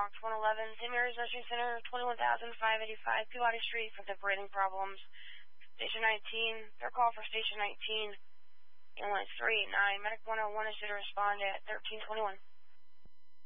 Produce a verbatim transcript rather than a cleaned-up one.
Bronx, one eleven, Saint Mary's Nursing Center, twenty-one thousand five eighty-five Peabody Street for the breathing problems. Station nineteen, their call for Station nineteen, ambulance three eight nine, Medic one oh one is due to respond at thirteen twenty-one.